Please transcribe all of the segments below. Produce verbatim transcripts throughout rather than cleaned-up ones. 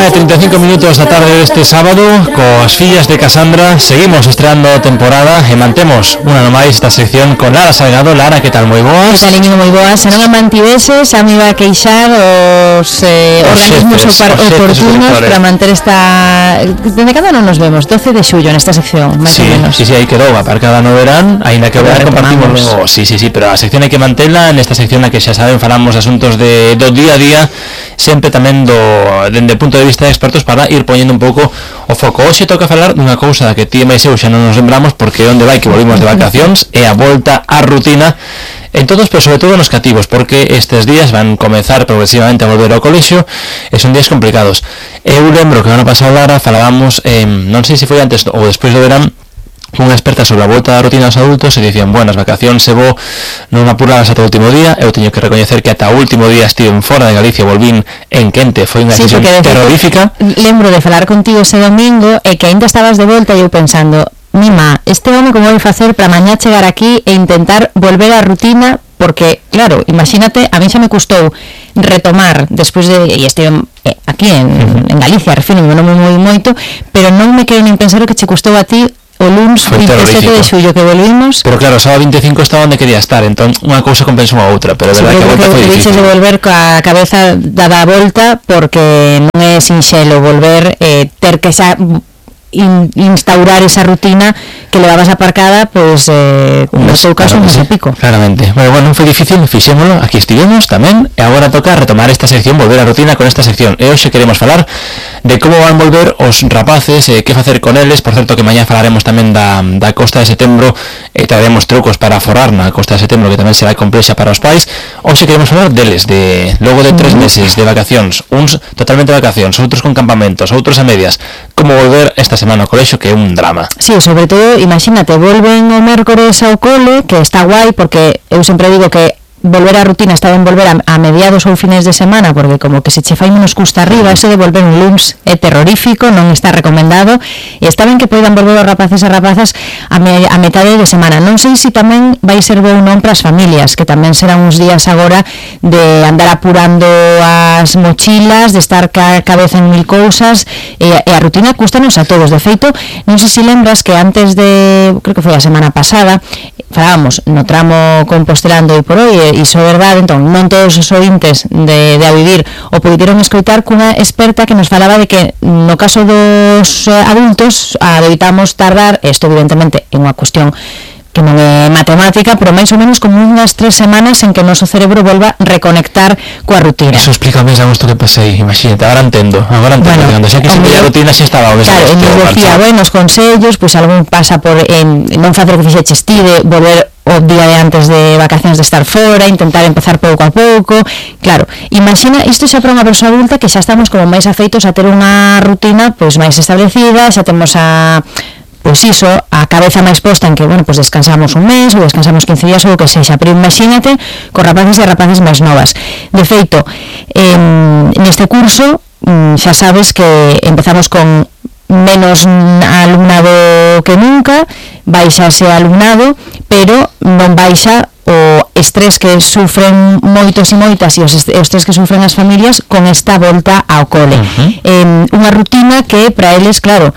e trinta e cinco minutos da tarde deste sábado, coas fillas de Casandra. Seguimos estreando temporada e mantemos unha no máis esta sección con Lara Salgado. Lara, que tal? Moi boas? Que tal, niño, moi boas. Se non a mantivese, xa me iba a queixar os eh, organismos oportunos para manter esta... Dende cando non nos vemos? doce de xullo nesta sección, máis sí, ou menos. Sí, sí, aí quedou aparcada no verán, aínda que o verán compartimos. Oh, sí, sí, sí, pero a sección hai que mantela. Nesta sección na que xa saben falamos de asuntos de, do día a día, sempre tamén do dende o punto de vista de expertos, para ir poñendo un pouco o foco. Hoxe toca falar dunha cousa da que ti e máis eu xa non nos lembramos, porque onde vai que volvimos de vacacións é a volta á rutina en todos, pero sobre todo nos cativos, porque estes días van comezar progresivamente a volver ao colexio e son días complicados. Eu lembro que o ano pasado, Lara, falábamos, eh, non sei se foi antes ou despois do verán, unha experta sobre a volta da rutina aos adultos, e dicían, bueno, as vacacións se vou non apuradas ata o último día. Eu teño que recoñecer que ata o último día estive fora de Galicia, volvín en quente, foi unha decisión sí, terrorífica. Lembro de falar contigo ese domingo e que ainda estabas de volta e eu pensando, mima, este home como vai facer para mañá chegar aquí e intentar volver á rutina, porque, claro, imagínate, a mí xa me custou retomar despois de, e estive aquí en, uh-huh. en Galicia, refiro, non me moi moito, pero non me quero nin pensar o que che custou a ti o luns vinte e sete de xullo que volvimos. Pero claro, o sábado vinte e cinco estaba onde quería estar, entón unha cousa compensou a outra, pero sí, verdad que a volta foi difícil. De volver coa cabeza dada a volta, porque non é sinxelo volver, eh, ter que xa in, instaurar esa rutina que levabas aparcada, pois, eh, no seu caso, un mes e pico. Claramente. Bueno, bueno, foi difícil, fixémolo, aquí estivemos tamén, e agora toca retomar esta sección, volver á rutina con esta sección. E hoxe queremos falar de como van volver os rapaces, e eh, que facer con eles. Por certo, que mañá falaremos tamén da, da Costa de Setembro, e eh, traeremos trucos para aforrar na Costa de Setembro, que tamén será complexa para os pais. Hoxe queremos falar deles, de logo de tres meses de vacacións, uns totalmente de vacacións, outros con campamentos, outros a medias, como volver esta semana ao colexio, que é un drama. Sí, sobre todo, imagínate, volven o mércores ao cole, que está guai, porque eu sempre digo que volver á rutina está ben volver a, a mediados ou fines de semana, porque como que se che fai menos custa arriba, ese de volver un luns é terrorífico, non está recomendado, e está ben que poidan volver os rapaces e rapazas a, me, a metade de semana. Non sei se tamén vai ser ben non para as familias, que tamén serán uns días agora de andar apurando as mochilas, de estar ca cabeza en mil cousas, e, e a rutina custanos a todos. De feito, non sei se lembras que antes de, creo que foi a semana pasada, falábamos no tramo compostelando e por hoy, e iso é verdade, entón non todos os ointes de, de A Vivir o puderon escoitar cunha experta que nos falaba de que no caso dos adultos adoitamos tardar, isto evidentemente é unha cuestión que non é matemática, pero máis ou menos como unhas tres semanas en que o noso cerebro volva a reconectar coa rutina. Eso explica máis a gusto que pasei, imagínate, agora entendo, agora entendo, bueno, xa que se veía a rutina xa estaba o mesmo. Claro, e nos decía, bueno, os consellos, pois pues, algún pasa por en, non facer o que fixeches ti, de volver o día de antes de vacacións de estar fora, intentar empezar pouco a pouco. Claro, imagina, isto xa para unha persoa adulta que xa estamos como máis afeitos a ter unha rutina pois máis establecida, xa temos a pois iso, a cabeza máis posta en que, bueno, pois descansamos un mes ou descansamos quince días ou o que sexa, pero imagínate con rapaces e rapaces máis novas. De feito, eh, neste curso xa sabes que empezamos con menos alumnado que nunca, baixase o alumnado, pero non baixa o estrés que sufren moitos e moitas e os estrés que sufren as familias con esta volta ao cole. Uh-huh. eh, unha rutina que para eles, claro,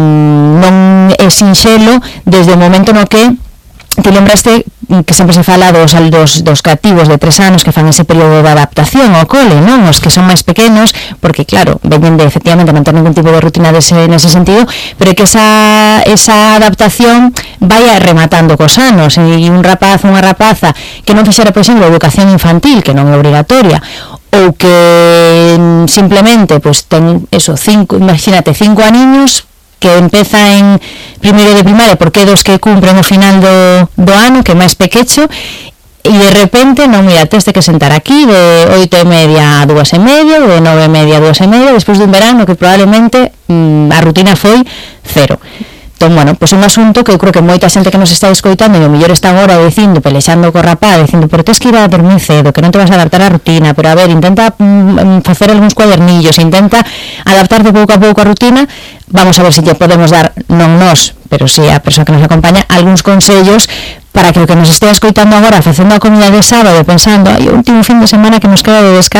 non é sinxelo desde o momento no que te lembraste que sempre se fala dos, dos, dos cativos de tres anos que fan ese período de adaptación ao cole, non? Os que son máis pequenos, porque claro, veñen de efectivamente non ter ningún tipo de rutina dese, nese sentido, pero que esa, esa adaptación vaya rematando cos anos, e un rapaz ou unha rapaza que non fixera, por exemplo, educación infantil, que non é obrigatoria, ou que simplemente pues, ten eso, cinco, imagínate, cinco aniños, que empeza en primeiro de primaria, porque é dos que cumpren o final do, do ano, que é máis pequecho, e de repente, non, mira, tens que sentar aquí de oito e media a dúas e media, ou de nove e media a dúas e media, despois dun verano que probablemente mmm, a rutina foi cero. Entón, bueno, pois pues un asunto que eu creo que moita xente que nos está escoitando e o mellor está agora dicindo, pelexando co rapaz, dicindo, pero tens que ir a dormir cedo, que non te vas a adaptar á rutina, pero a ver, intenta mm, facer algúns cuadernillos, intenta adaptarte pouco a pouco a rutina. Vamos a ver se lle podemos dar, non nós, pero si a persoa que nos acompaña, algúns consellos para que o que nos estea escoitando agora, facendo a comida de sábado, pensando, ai, o último fin de semana que nos queda de descanso,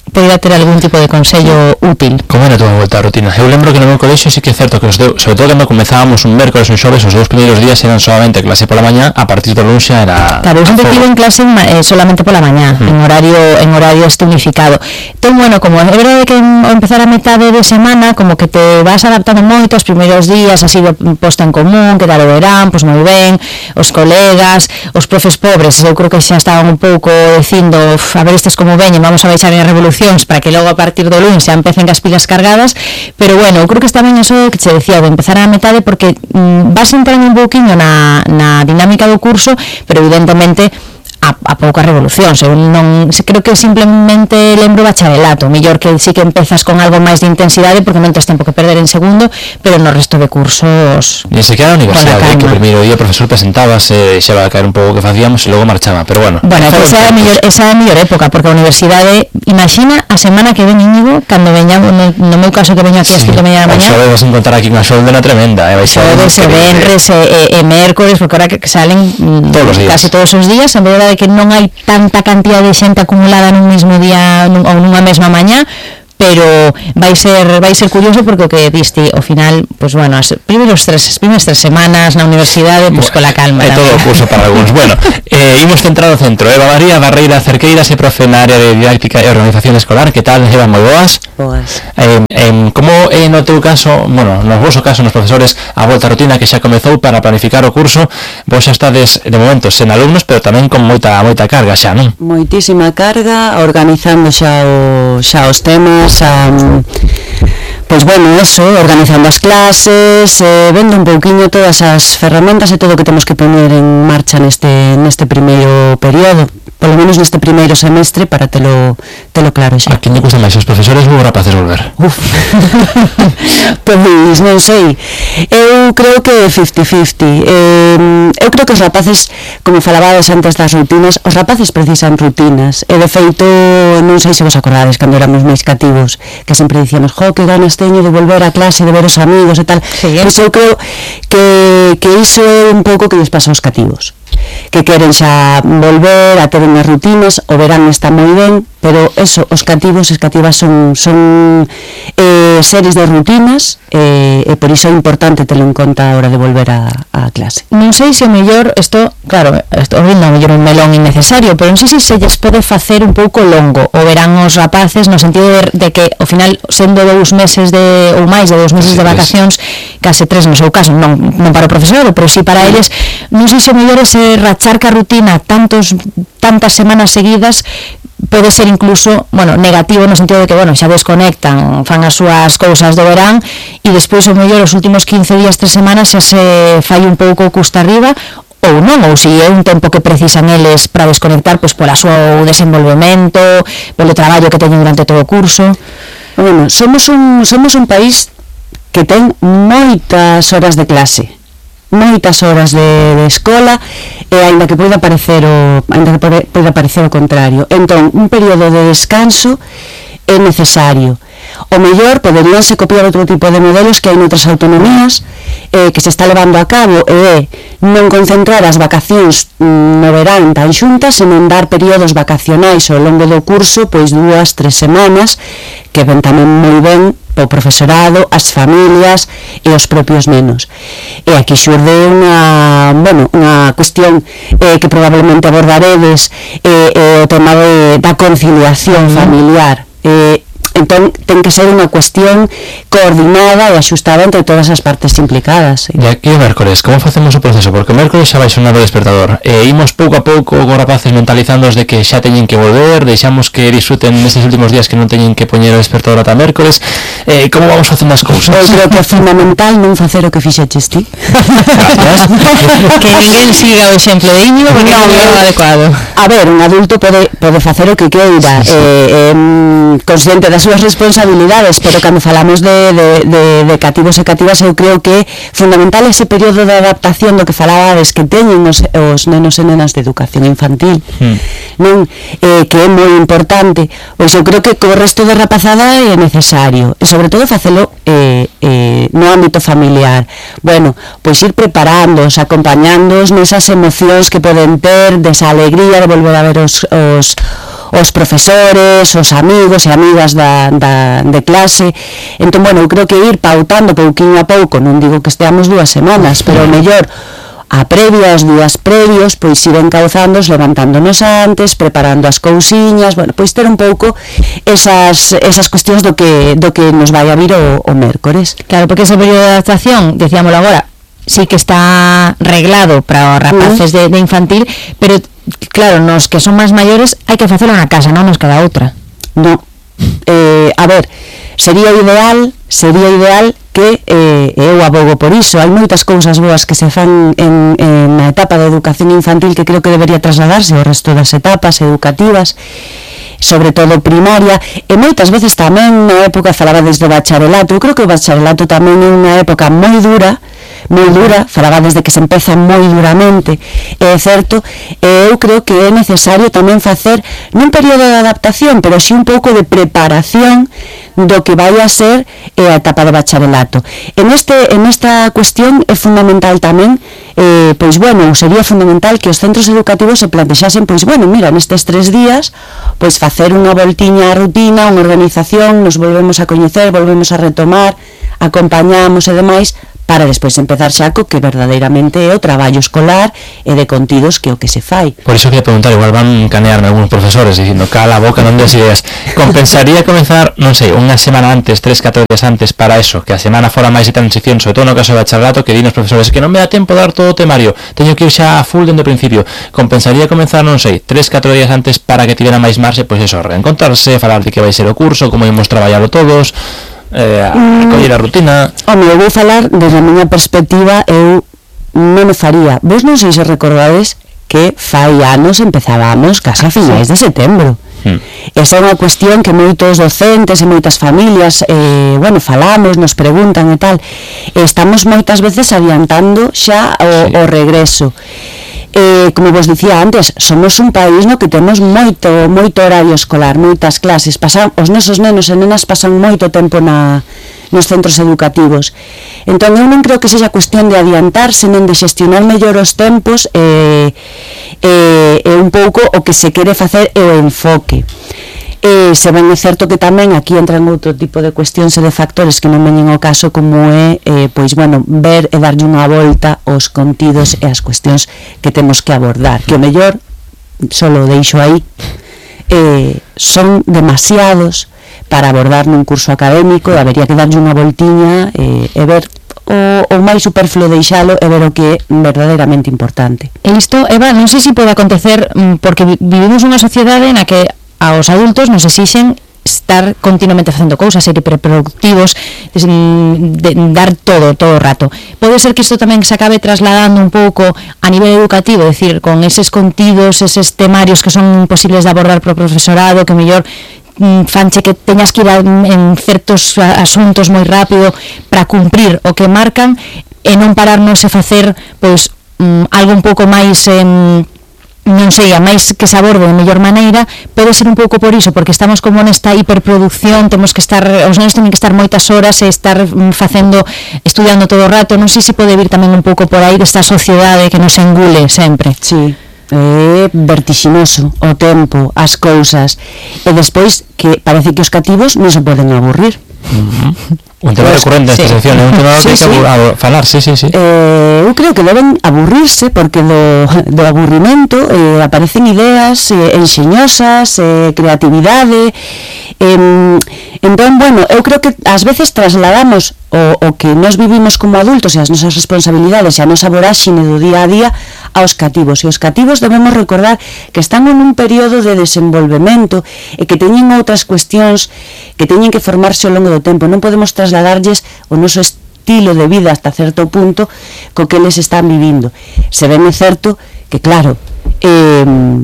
poida ter algún tipo de consello útil. Como era a tua volta a rutina? Eu lembro que no meu colexio sí que é certo que os deu, sobre todo cando comezábamos un mércoles ou un xoves, os dous primeiros días eran solamente clase pola mañá, a partir do lunes xa era... Claro, eu sempre tive en clase eh, solamente pola mañá, mm. en horario en horario este unificado. Entón, bueno, como é verdade que ao empezar a metade de semana, como que te vas adaptando moito os primeiros días, así de posta en común, que tal o verán, pois moi ben, os colegas, os profes pobres, eu creo que xa estaban un pouco dicindo, a ver estes como veñen, vamos a baixar en revolucións para que logo a partir do lunes xa empecen as pilas cargadas, pero bueno, eu creo que está ben eso que che decía, de empezar a metade, porque mm, vas entrando un pouquiño na, na dinámica do curso, pero evidentemente a, a pouca revolución, eu non, creo que simplemente lembro bacharelato, mellor que sí que empezas con algo máis de intensidade porque non tens tempo que perder en segundo, pero no resto de cursos ni se queda a universidade, que o primeiro día o profesor presentábase, xa va a caer un pouco que facíamos e logo marchaba, pero bueno. Bueno, pues esa é a mellor, esa é a mellor época, porque a universidade, imagina a semana que ven, Íñigo, cando veñamos, no, no meu caso que veño aquí sí, as cinco e media da mañá, xa vas a encontrar aquí unha xolda tremenda, e vai ser xoves, e venres, e, e, e mércores, porque ahora que salen todos os días, casi todos os días, en verdade que non hai tanta cantidad de xente acumulada nun mesmo día nun, ou nunha mesma mañá, pero vai ser vai ser curioso porque o que diste ao final, pois pues, bueno, as primeiros tres, as primeiras tres semanas na universidade, pois pues, cola calma. É todo o curso para algúns. Bueno, eh, imos centrar o centro. Eva María Barreira Cerqueiras é profe na área de didáctica e organización escolar. Que tal, Eva? Moi boas. Boas. Eh, eh, como é no teu caso, bueno, no vosso caso, nos profesores, a volta a rutina que xa comezou para planificar o curso, vos xa estades de momento sen alumnos, pero tamén con moita moita carga xa, non? Moitísima carga, organizando xa o, xa os temas, a, pois bueno, eso, organizando as clases, eh, vendo un pouquiño todas as ferramentas e todo o que temos que poñer en marcha neste neste primeiro período, polo menos neste primeiro semestre, para telo telo claro xa. A quen lle custa máis, os profesores ou os rapaces volver? Uf. Pois non sei, eu creo que fifty fifty. eh, eu creo que os rapaces, como falabades antes das rutinas, os rapaces precisan rutinas, e de feito non sei se vos acordades cando éramos máis cativos, que sempre dicíamos, jo, que ganas teño de volver a clase, de ver os amigos e tal. Sí, pois eu creo que, que iso é un pouco que lles pasa aos cativos, que queren xa volver a ter unhas rutinas, o verán está moi ben, pero eso, os cativos, as cativas son, son eh, series de rutinas, eh, e por iso é importante telo en conta a hora de volver a, a clase. Non sei se o mellor, isto, claro, isto vindo a mellor un melón innecesario, pero non sei se se lles pode facer un pouco longo, o verán os rapaces, no sentido de, de que ao final, sendo dous meses de, ou máis de dous meses sí, de vacacións, case tres no seu caso, non, non para o profesorado, pero sí para eles, non sei se o mellor ese rachar ca rutina tantos, tantas semanas seguidas pode ser incluso, bueno, negativo no sentido de que, bueno, xa desconectan, fan as súas cousas do verán e despois o mellor os últimos quince días, tres semanas xa se fai un pouco custa arriba, ou non, ou se é un tempo que precisan eles para desconectar, pois pola súa desenvolvemento, polo traballo que teñen durante todo o curso. Bueno, somos un, somos un país que ten moitas horas de clase, moitas horas de, de escola, e aínda que poida parecer o aínda que pode, poida parecer o contrario. Entón, un período de descanso é necesario. O mellor poderíanse copiar outro tipo de modelos que hai noutras autonomías, eh, que se está levando a cabo, e é non concentrar as vacacións no verán tan xuntas, senón dar períodos vacacionais ao longo do curso, pois dúas, tres semanas, que ven tamén moi ben o profesorado, as familias e os propios nenos. E aquí xurde unha, bueno, unha cuestión eh, que probablemente abordaredes, eh, eh, o tema de, da conciliación familiar. Eh, entón, ten que ser unha cuestión coordinada e axustada entre todas as partes implicadas. E aquí o mércoles, como facemos o proceso? Porque o mércoles xa vai sonar o despertador, e imos pouco a pouco con rapaces mentalizándoos de que xa teñen que volver, deixamos que disfruten nestes últimos días que non teñen que poñer o despertador ata mércoles. Eh, como vamos facendo as cousas? Eu creo que é fundamental non facer o que fixeches ti. Que ninguén siga o exemplo de Íñigo, porque non é o adecuado. A ver, un adulto pode, pode facer o que queira, sí, sí. Eh, eh, consciente das súas responsabilidades, pero cando falamos de, de, de, de cativos e cativas, eu creo que é fundamental ese período de adaptación do que falabades que teñen os, os nenos e nenas de educación infantil, hmm. non? Eh, que é moi importante. Pois eu creo que co resto de rapazada é necesario, e sobre todo facelo eh, eh, no ámbito familiar. Bueno, pois ir preparándoos, acompañándoos nesas emocións que poden ter, desa alegría de volver a ver os, os os profesores, os amigos e amigas da, da, de clase. Entón, bueno, eu creo que ir pautando pouquinho a pouco, non digo que esteamos dúas semanas, pero o mellor a previa, os días previos, pois ir encauzándoos, levantándonos antes, preparando as cousiñas, bueno, pois ter un pouco esas, esas cuestións do que, do que nos vai a vir o, o mércores. Claro, porque ese período de adaptación, decíamoslo agora, sí que está reglado para os rapaces uh. de, de infantil, pero claro, nos que son máis maiores hai que facelo na casa, non nos cada outra. No, eh, a ver, sería ideal, sería ideal que eh, eu abogo por iso. Hai moitas cousas boas que se fan en, en na etapa de educación infantil que creo que debería trasladarse ao resto das etapas educativas, sobre todo primaria, e moitas veces tamén na época falaba desde o bacharelato. Eu creo que o bacharelato tamén é unha época moi dura, moi dura, falaba desde que se empeza moi duramente, é certo, e eu creo que é necesario tamén facer nun período de adaptación, pero si un pouco de preparación do que vai a ser a etapa de bacharelato. En este en esta cuestión é fundamental tamén, eh, pois bueno, sería fundamental que os centros educativos se plantexasen, pois bueno, mira, nestes tres días, pois facer unha voltiña a rutina, unha organización, nos volvemos a coñecer, volvemos a retomar, acompañamos e demais, para despois empezar xa co que verdadeiramente é o traballo escolar e de contidos que o que se fai. Por iso queria preguntar, igual van canearme algúns profesores dicindo, cala a boca, non des ideas. Compensaría comenzar, non sei, unha semana antes, tres, catro días antes para eso, que a semana fora máis de transición, sobre todo no caso de bacharelato, que di nos profesores que non me dá tempo dar todo o temario, teño que ir xa a full dende o principio. Compensaría comenzar, non sei, tres, catro días antes para que tivera máis marxe, pois eso, reencontrarse, falar de que vai ser o curso, como íamos traballalo todos, eh, a mm. coller a rutina. Home, eu vou falar desde a miña perspectiva, eu non o faría. Vos non sei se recordades que fai anos empezábamos case a finais de setembro. Hmm. Esa é unha cuestión que moitos docentes e moitas familias eh, bueno, falamos, nos preguntan e tal, e estamos moitas veces adiantando xa o, sí. o regreso. Eh, como vos dicía antes, somos un país no que temos moito moito horario escolar, moitas clases, pasan, os nosos nenos e nenas pasan moito tempo na, nos centros educativos. Entón eu non creo que sexa cuestión de adiantarse, nen de xestionar mellor os tempos, e eh, eh, un pouco o que se quere facer é o enfoque. E se ben é certo que tamén aquí entran outro tipo de cuestións e de factores que non veñen ao caso, como é, eh, pois, bueno, ver e darlle unha volta aos contidos e as cuestións que temos que abordar, que o mellor, solo deixo aí, eh, son demasiados para abordar nun curso académico, e habería que darlle unha voltiña eh, e ver o, o máis superfluo deixalo e ver o que é verdadeiramente importante. E isto, Eva, non sei se pode acontecer porque vivimos unha sociedade na que aos adultos nos exixen estar continuamente facendo cousas, ser hiperproductivos, de, de dar todo, todo o rato. Pode ser que isto tamén se acabe trasladando un pouco a nivel educativo, é dicir, con eses contidos, eses temarios que son imposibles de abordar pro profesorado, que mellor fanche que teñas que ir a, en certos asuntos moi rápido para cumprir o que marcan, e non pararnos a facer pois um, algo un pouco máis eh, non sei, a máis que se aborde de mellor maneira. Pode ser un pouco por iso, porque estamos como nesta hiperproducción, temos que estar, os nenos teñen que estar moitas horas e estar facendo, estudiando todo o rato. Non sei se pode vir tamén un pouco por aí desta sociedade que nos engule sempre. Sí, é vertixinoso o tempo, as cousas, e despois que parece que os cativos non se poden aburrir. Uh-huh. Un tema pues, recurrente esta sí. sección, é un tema sí, que sí. hai que falar, sí, sí, sí. Eh, eu creo que deben aburrirse, porque do, do aburrimento eh, aparecen ideas eh, enxeñosas, eh, creatividade. Eh, entón, bueno, eu creo que ás veces trasladamos o, o que nos vivimos como adultos e as nosas responsabilidades e a nosa voráxine do día a día aos cativos, e os cativos debemos recordar que están en un período de desenvolvemento e que teñen outras cuestións que teñen que formarse ao longo do tempo. Non podemos trasladarlles o noso estilo de vida hasta certo punto co que eles están vivindo. Se ben é certo que, claro, eh,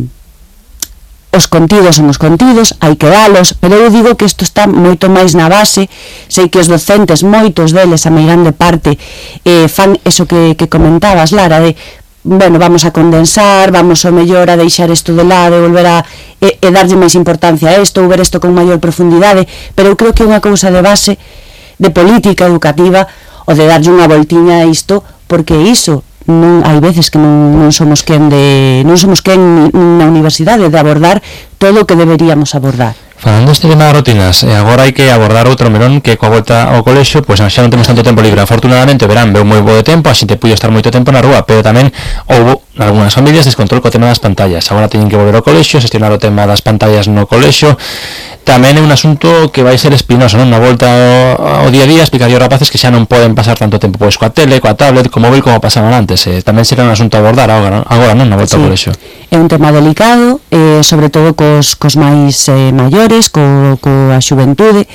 os contidos son os contidos, hai que dalos, pero eu digo que isto está moito máis na base. Sei que os docentes, moitos deles, a meirande parte, eh, fan eso que, que comentabas, Lara, de bueno, vamos a condensar, vamos ao mellor a deixar isto de lado, volver a e, e darlle máis importancia a isto, ou ver isto con maior profundidade, pero eu creo que é unha cousa de base de política educativa o de darlle unha voltiña a isto, porque iso, non hai veces que non, non somos quen de non somos quen na universidade de abordar todo o que deberíamos abordar. Falando este tema de rutinas, e agora hai que abordar outro melón que coa volta ao colexio, pois xa non temos tanto tempo libre. Afortunadamente o verán veu moi bo de tempo, a xente puido estar moito tempo na rúa, pero tamén houbo algunhas familias descontrol co tema das pantallas. Agora teñen que volver ao colexio, xestionar o tema das pantallas no colexio. Tamén é un asunto que vai ser espinoso, non? Na volta ao, ao día a día, explicaría aos rapaces que xa non poden pasar tanto tempo pois coa tele, coa tablet, co móvil como pasaban antes. Eh, tamén será un asunto a abordar agora, non? Agora non, na volta sí. ao colexio. É un tema delicado, eh, sobre todo cos, cos máis eh, maiores, co, coa xuventude.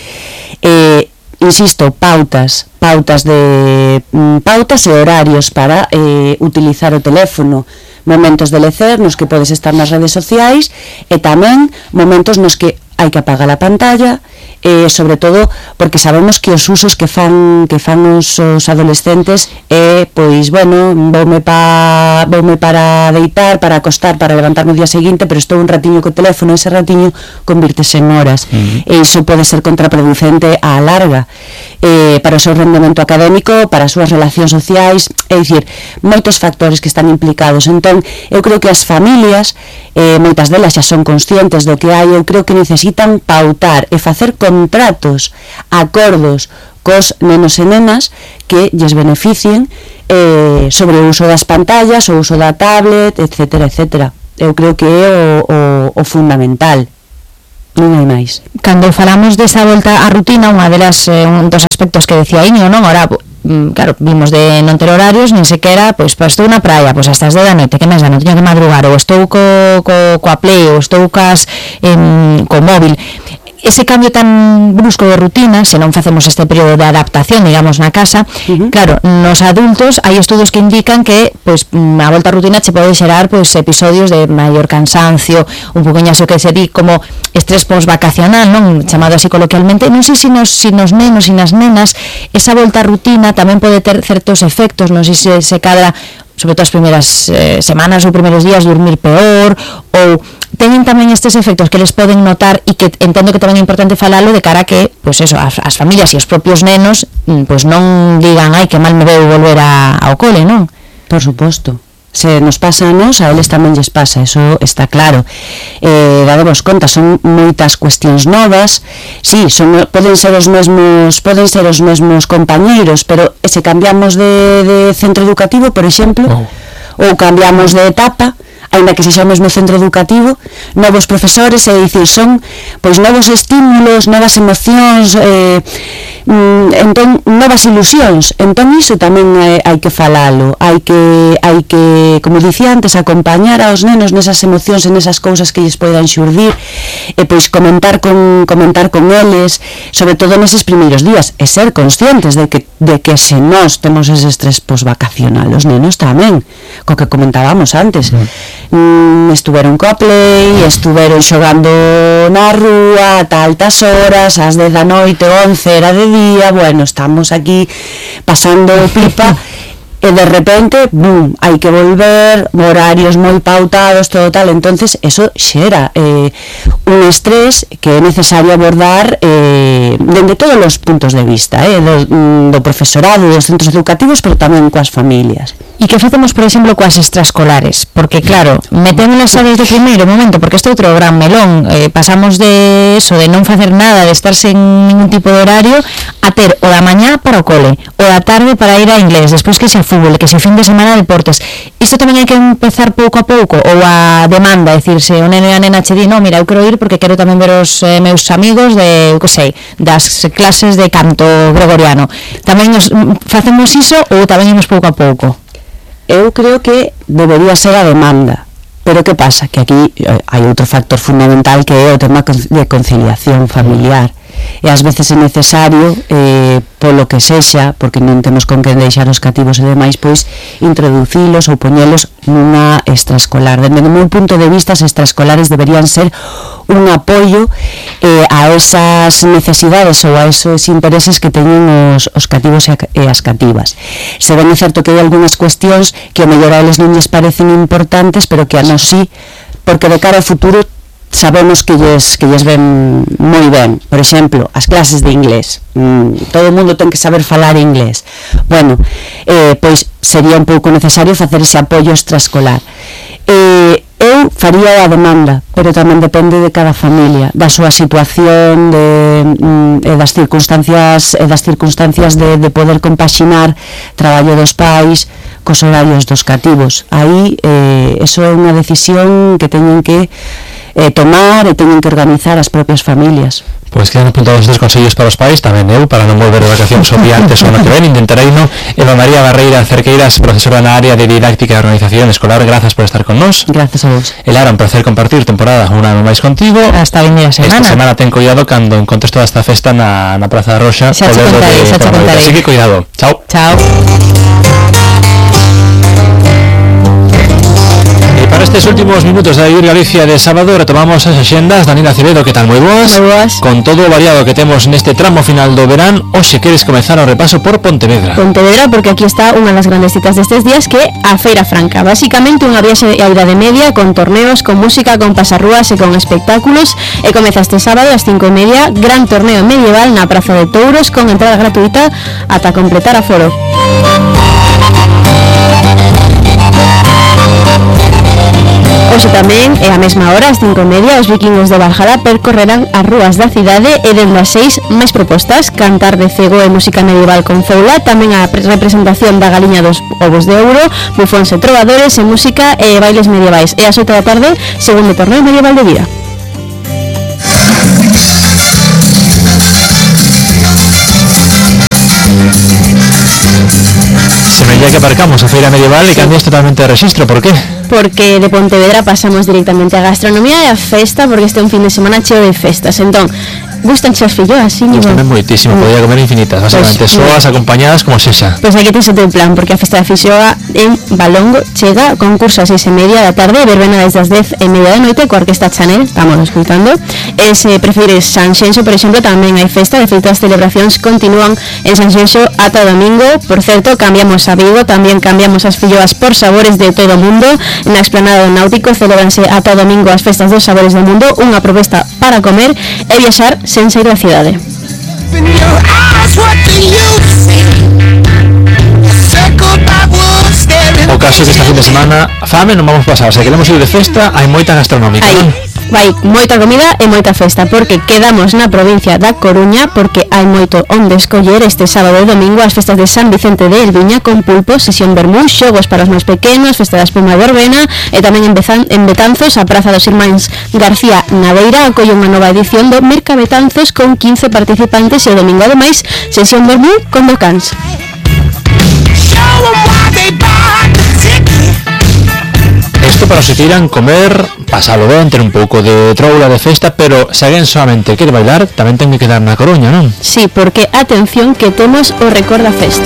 Eh, insisto, pautas, pautas de mm, pautas e horarios para eh, utilizar o teléfono, momentos de lecer nos que podes estar nas redes sociais e tamén momentos nos que hai que apagar a pantalla, eh, sobre todo porque sabemos que os usos que fan que fan os, os adolescentes é, eh, pois, bueno, voume, pa, voume para deitar, para acostar, para levantarme o día seguinte, pero estou un ratiño co teléfono, ese ratiño convírtese en horas, uh-huh. e iso pode ser contraproducente á larga, eh, para o seu rendemento académico, para as súas relacións sociais, é dicir, moitos factores que están implicados. Entón, eu creo que as familias, eh, moitas delas xa son conscientes do que hai, eu creo que necesitan pautar e facer contratos, acordos cos nenos e nenas que lles beneficien eh, sobre o uso das pantallas, o uso da tablet, etcétera, etcétera. Eu creo que é o, o, o fundamental. Non hai máis. Cando falamos desa volta á rutina, unha delas, eh, un dos aspectos que decía Iño, non? Ora, claro, vimos de non ter horarios, nin sequera, pois, pois estou na praia, pois hasta as dez da noite, que máis da non teño que madrugar, ou estou co, co, coa play, ou estou cas, em, co móvil. Ese cambio tan brusco de rutina, se non facemos este período de adaptación, digamos, na casa, uh-huh. claro, nos adultos hai estudos que indican que, pois, a volta á rutina che pode xerar, pois, episodios de maior cansancio, un poquinho xo que se di como estrés post-vacacional, non? Chamado así coloquialmente. Non sei se nos, si nos nenos e nas nenas esa volta á rutina tamén pode ter certos efectos, non sei se se cadra, sobre todo as primeiras eh, semanas ou primeiros días, dormir peor, ou teñen tamén estes efectos que les poden notar e que entendo que tamén é importante falalo de cara a que, pois eso, as, as familias e os propios nenos pois non digan, ai, que mal me veu volver a, ao cole, non? Por suposto. Se nos pasa a nos, a eles tamén lles pasa, eso está claro. Eh, dadevos conta, son moitas cuestións novas. Sí, son, poden ser os mesmos, poden ser os mesmos compañeiros, pero se cambiamos de, de centro educativo, por exemplo, oh. ou cambiamos de etapa, aínda que sexa o mesmo centro educativo, novos profesores, é dicir, son pois novos estímulos, novas emocións, eh, mm, entón novas ilusións. Entón iso tamén eh, hai que falalo, hai que hai que, como dicía antes, acompañar aos nenos nesas emocións e nesas cousas que lles poidan xurdir, e pois comentar con comentar con eles, sobre todo neses primeiros días, e ser conscientes de que de que se nós temos ese estrés posvacacional, os nenos tamén, co que comentábamos antes. Mm. Mm, estuveron coa play, estuveron xogando na rúa ata altas horas, ás dez da noite, once era de día, bueno, estamos aquí pasando pipa e de repente, boom, hai que volver, horarios moi pautados, todo tal, entonces eso xera eh, un estrés que é necesario abordar eh, dende todos os puntos de vista, eh, do, do profesorado, dos centros educativos, pero tamén coas familias. E que facemos, por exemplo, coas extraescolares? Porque, claro, metémolas a desde o primeiro momento, porque este outro gran melón, eh, pasamos de eso, de non facer nada, de estar sen ningún tipo de horario, a ter o da mañá para o cole, o da tarde para ir a inglés, despois que se a fútbol, que se fin de semana deportes. Isto tamén hai que empezar pouco a pouco, ou a demanda, é dicir, se o neno e a nena che di, no, mira, eu quero ir porque quero tamén ver os eh, meus amigos de, eu que sei, das clases de canto gregoriano. Tamén nos, facemos iso ou tamén imos pouco a pouco? Eu creo que debería ser a demanda, pero que pasa? Que aquí hai outro factor fundamental que é o tema de conciliación familiar, e ás veces é necesario eh, polo que sexa, porque non temos con que deixar os cativos e demais, pois introducilos ou poñelos nunha extraescolar. Dende o meu punto de vista, as extraescolares deberían ser un apoio eh, a esas necesidades ou a esos intereses que teñen os, os cativos e, a, e as cativas. Se ben é certo que hai algunhas cuestións que o mellor a eles non lles parecen importantes, pero que a nos sí, porque de cara ao futuro sabemos que lles, que lles ven moi ben. Por exemplo, as clases de inglés, mm, todo o mundo ten que saber falar inglés. Bueno, eh, pois sería un pouco necesario facer ese apoio extraescolar. Eh, eu faría a demanda, pero tamén depende de cada familia, da súa situación, de, mm, e das circunstancias, e das circunstancias de, de poder compaxinar traballo dos pais cos horarios dos cativos. Aí, eh, eso é unha decisión que teñen que eh, tomar e teñen que organizar as propias familias. Pois quedan apuntados estes consellos para os pais, tamén eu, para non volver de vacacións o día antes ou no que ven, intentarei no. Eva María Barreira Cerqueiras, profesora na área de didáctica e organización escolar, grazas por estar con nós. Grazas a vos. Elara, un placer compartir temporada un ano máis contigo. Hasta a vindeira semana. Esta semana ten cuidado cando encontres toda esta festa na, na Praza da Roxa. Xa te contarei, xa te contarei. Así que cuidado. Chao. Chao. Para estes últimos minutos de Vivir Galicia de sábado retomamos as axendas. Daniela Acevedo, que tal? Moi boas. Moi boas. Con todo o variado que temos neste tramo final do verán, hoxe queres comezar o repaso por Pontevedra. Pontevedra, porque aquí está unha das grandes citas destes días, que é a Feira Franca. Basicamente unha viaxe a Idade Media con torneos, con música, con pasarrúas e con espectáculos. E comeza este sábado ás cinco e media, gran torneo medieval na Praza de Touros con entrada gratuita ata completar aforo. Hoxe tamén, e a mesma hora, ás cinco e media, os vikingos de Valhalla percorrerán as rúas da cidade e dende as seis máis propostas: cantar de cego e música medieval con zoula, tamén a representación da galiña dos ovos de ouro, bufóns e trovadores e música e bailes medievais. E ás oito da tarde, segundo torneo medieval de vida. Ya que aparcamos a Feira Medieval e cambias totalmente de registro, por qué? Porque de Pontevedra pasamos directamente a gastronomía e a festa, porque este é un fin de semana cheo de festas. Entón, gustan as filloas, sí, Gustan moitísimo, mm. podía comer infinitas, básicamente, pues, soas acompañadas como sexa. Pois pues aquí tens o teu plan, porque a festa da filloa en Valongo chega, concurso a seis e media da tarde, verbena desde as dez e media da noite, coa orquesta Chanel, estamos escutando. E se prefires Sanxenxo, por exemplo, tamén hai festa, de feito as celebracións continúan en Sanxenxo ata o domingo. Por certo, cambiamos a Vigo, tamén cambiamos as filloas por sabores de todo o mundo. Na explanada do Náutico celebranse ata o domingo as festas dos sabores do mundo, unha proposta para comer e viaxar sen sair da cidade. O caso que esta fin de semana fame non vamos pasar, se queremos ir de festa hai moita gastronómica, non? Vai moita comida e moita festa, porque quedamos na provincia da Coruña, porque hai moito onde escoller este sábado e domingo as festas de San Vicente de Elviña con pulpo, sesión vermú, xogos para os máis pequenos, festa da espuma de verbena e tamén en, Bezan, en Betanzos a Praza dos Irmáns García Naveira acolle unha nova edición do Merca Betanzos con quince participantes e o domingo ademais sesión vermú con docans. Isto para os que queiran comer, pasalo ben, ter un pouco de troula de festa, pero se alguén solamente quere bailar, tamén ten que quedar na Coruña, non? Sí, porque atención que temos o Recorda Fest.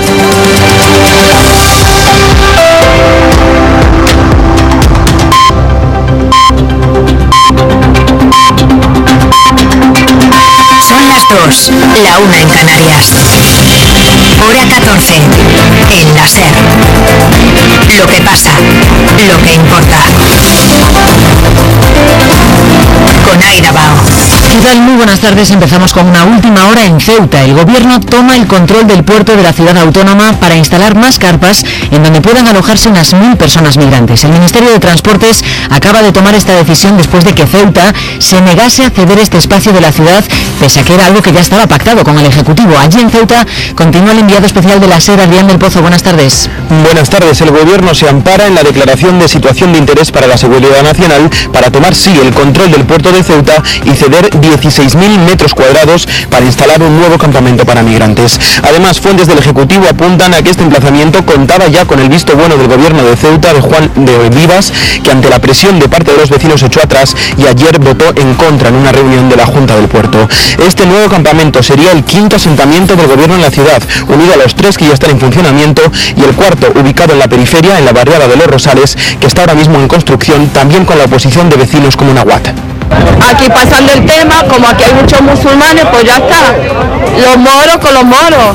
Son las dos, la una en Canarias. Hora catorce, en la SER. Lo que pasa, lo que importa. Con Aira Bao. ¿Qué tal? Muy buenas tardes. Empezamos con una última hora en Ceuta. El gobierno toma el control del puerto de la ciudad autónoma para instalar más carpas en donde puedan alojarse unas mil personas migrantes. El Ministerio de Transportes acaba de tomar esta decisión después de que Ceuta se negase a ceder este espacio de la ciudad, pese a que era algo que ya estaba pactado con el Ejecutivo. Allí en Ceuta continúa el enviado especial de la SER, Adrián del Pozo. Buenas tardes. Buenas tardes. El gobierno se ampara en la declaración de situación de interés para la seguridad nacional para tomar sí el control del puerto de Ceuta y ceder dieciséis mil metros cuadrados para instalar un nuevo campamento para migrantes. Además, fuentes del Ejecutivo apuntan a que este emplazamiento contaba ya con el visto bueno del gobierno de Ceuta, de Juan de Vivas, que ante la presión de parte de los vecinos echó atrás y ayer votó en contra en una reunión de la Junta del Puerto. Este nuevo campamento sería el quinto asentamiento del gobierno en la ciudad, unido a los tres que ya están en funcionamiento, y el cuarto ubicado en la periferia, en la barriada de Los Rosales, que está ahora mismo en construcción, también con la oposición de vecinos como Nahuat. Aquí pasando el tema, como aquí hay muchos musulmanes, pues ya está, los moros con los moros,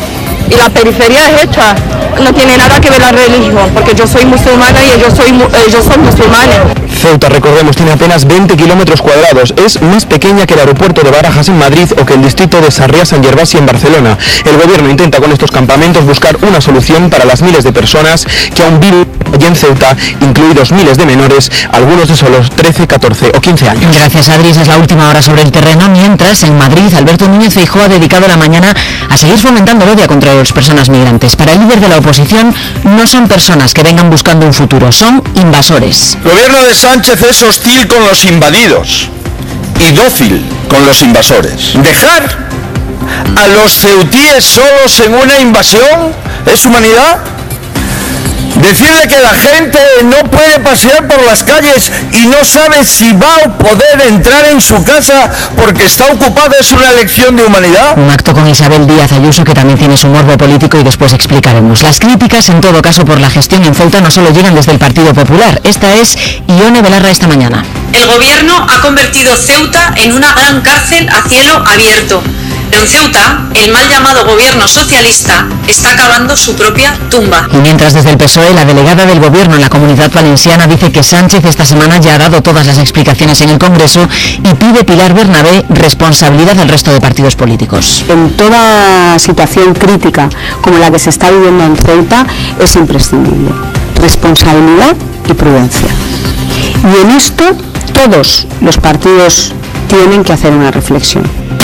y la periferia es esta. No tiene nada que ver la religión, porque yo soy musulmana y ellos, soy, ellos son musulmanes. Ceuta, recordemos, tiene apenas veinte kilómetros cuadrados. Es más pequeña que el aeropuerto de Barajas en Madrid o que el distrito de Sarriá-San Gervasi en Barcelona. El gobierno intenta con estos campamentos buscar una solución para las miles de personas que aún viven allí en Ceuta, incluidos miles de menores, algunos de solo trece, catorce o quince años. Gracias, Adri. Esa es la última hora sobre el terreno. Mientras, en Madrid, Alberto Núñez Feijóo ha dedicado la mañana a seguir fomentando el odio contra las personas migrantes. Para el líder de la oposición, no son personas que vengan buscando un futuro, son invasores. El gobierno de Sánchez es hostil con los invadidos y dócil con los invasores. Dejar a los ceutíes solos en una invasión es humanidad. Decirle que la gente no puede pasear por las calles y no sabe si va a poder entrar en su casa porque está ocupada es una lección de humanidad. Un acto con Isabel Díaz Ayuso que también tiene su morbo político y después explicaremos. Las críticas, en todo caso, por la gestión en Ceuta no solo llegan desde el Partido Popular. Esta es Ione Belarra esta mañana. El gobierno ha convertido Ceuta en una gran cárcel a cielo abierto. En Ceuta, el mal llamado gobierno socialista está cavando su propia tumba. Y mientras desde el P S O E, la delegada del gobierno en la Comunidad Valenciana dice que Sánchez esta semana ya ha dado todas las explicaciones en el Congreso y pide Pilar Bernabé responsabilidad al resto de partidos políticos. En toda situación crítica como la que se está viviendo en Ceuta es imprescindible responsabilidad y prudencia. Y en esto todos los partidos tienen que hacer una reflexión.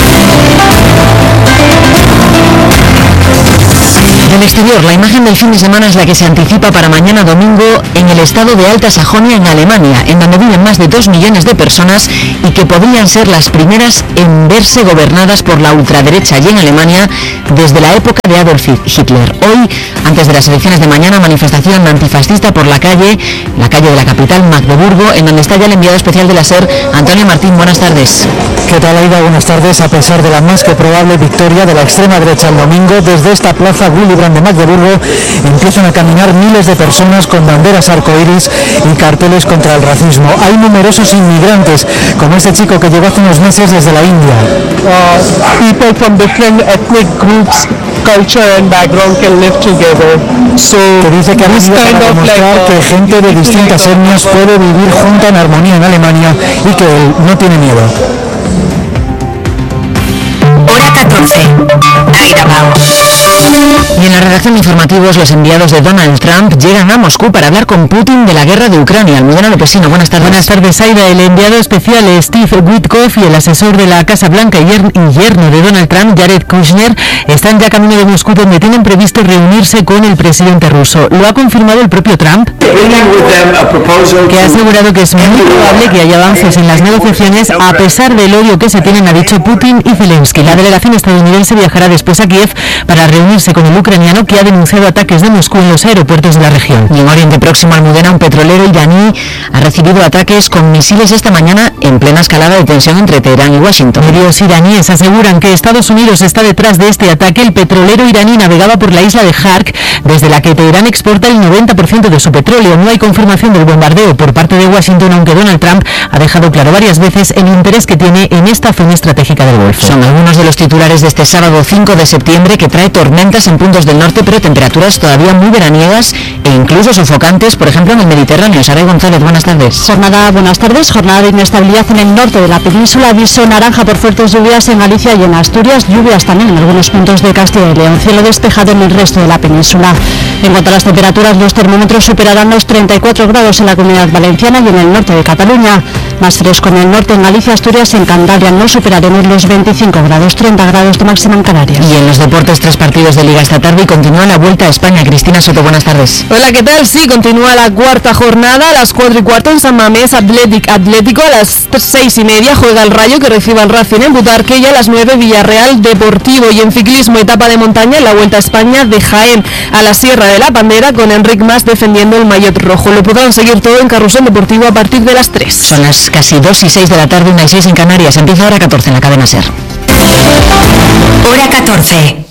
Del exterior, la imagen del fin de semana es la que se anticipa para mañana domingo en el estado de Alta Sajonia, en Alemania, en donde viven más de dos millones de personas y que podrían ser las primeras en verse gobernadas por la ultraderecha allí en Alemania desde la época de Adolf Hitler. Hoy, antes de las elecciones de mañana, manifestación antifascista por la calle, la calle de la capital, Magdeburgo, en donde está ya el enviado especial de la SER, Antonio Martín. Buenas tardes. ¿Qué tal, Aida? Buenas tardes. A pesar de la más que probable victoria de la extrema derecha el domingo, desde esta plaza Willy Brandt de Magdeburgo empiezan a caminar miles de personas con banderas arcoíris y carteles contra el racismo. Hay numerosos inmigrantes, como este chico que llegó hace unos meses desde la India. Uh, people from different ethnic groups, culture and background can live together. So, que dice que ha venido para demostrar like, uh, que gente de distintas etnias puede vivir junta en armonía en Alemania y que él no tiene miedo. Hora catorce. Aida Pau. Y en la redacción de informativos, los enviados de Donald Trump llegan a Moscú para hablar con Putin de la guerra de Ucrania. Almudena Lopesino, buenas tardes. Buenas tardes, Aida. El enviado especial Steve Witkoff y el asesor de la Casa Blanca y yerno de Donald Trump, Jared Kushner, están ya camino de Moscú, donde tienen previsto reunirse con el presidente ruso. Lo ha confirmado el propio Trump, que ha asegurado que es muy probable que haya avances en las negociaciones a pesar del odio que se tienen, ha dicho Putin y Zelensky. La delegación estadounidense viajará después a Kiev para reunirse con el ucraniano, que ha denunciado ataques de Moscú en los aeropuertos de la región. Y en Oriente Próximo, Almudena, un petrolero iraní ha recibido ataques con misiles esta mañana en plena escalada de tensión entre Teherán y Washington. Medios iraníes aseguran que Estados Unidos está detrás de este ataque. El petrolero iraní navegaba por la isla de Hark, desde la que Teherán exporta el noventa por ciento de su petróleo. No hay confirmación del bombardeo por parte de Washington, aunque Donald Trump ha dejado claro varias veces el interés que tiene en esta zona estratégica del Golfo. Son algunos de los titulares de este sábado cinco de septiembre, que trae tormentas en puntos del norte, pero temperaturas todavía muy veraniegas e incluso sofocantes, por ejemplo en el Mediterráneo. Saray González, buenas tardes. Jornada, buenas tardes. Jornada de inestabilidad en el norte de la península. Aviso naranja por fuertes lluvias en Galicia y en Asturias. Lluvias también en algunos puntos de Castilla y León. Cielo despejado en el resto de la península. En cuanto a las temperaturas, los termómetros superarán los treinta y cuatro grados en la Comunidad Valenciana y en el norte de Cataluña. Más fresco en el norte, en Galicia, Asturias, en Cantabria no superaremos los veinticinco grados, treinta grados de máxima en Canarias. Y en los deportes, tres partidos de Liga esta tarde y continúa la Vuelta a España. Cristina Soto, buenas tardes. Hola, ¿qué tal? Sí, continúa la cuarta jornada, a las cuatro y cuarto en San Mamés Athletic Atlético, a las seis y media juega el Rayo, que recibe al Racing en Butarque, y a las nueve Villarreal Deportivo. Y en ciclismo, etapa de montaña en la Vuelta a España de Jaén a la Sierra de la Bandera, con Enric Mas defendiendo el maillot rojo. Lo podrán seguir todo en Carrusel Deportivo a partir de las tres. Son las casi dos y seis de la tarde, una y seis en Canarias. Empieza Hora catorce en la cadena SER. Hora catorce.